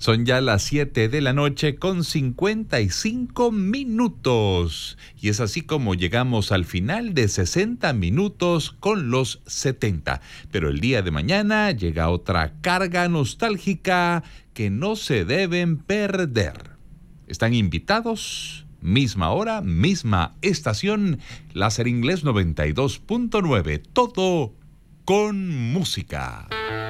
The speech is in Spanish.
Son ya las 7 de la noche con 55 minutos. Y es así como llegamos al final de 60 minutos con los 70. Pero el día de mañana llega otra carga nostálgica que no se deben perder. Están invitados, misma hora, misma estación, Láser Inglés 92.9. Todo con música.